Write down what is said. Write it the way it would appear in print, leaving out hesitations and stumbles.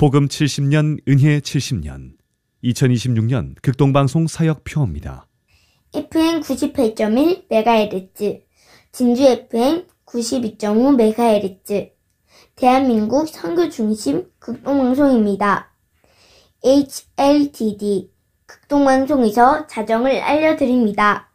복음 70년 은혜 70년 2026년 극동방송 사역표입니다. FM 98.1MHz, 진주 FM 92.5MHz, 대한민국 선교 중심 극동방송입니다. HLTD 극동방송에서 자정을 알려드립니다.